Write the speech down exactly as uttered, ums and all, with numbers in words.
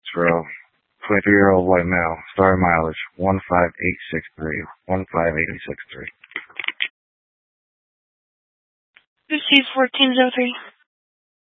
Terrell, twenty-three-year-old white male, star mileage, one five eight six three, one five eight six three. Receive fourteen oh three.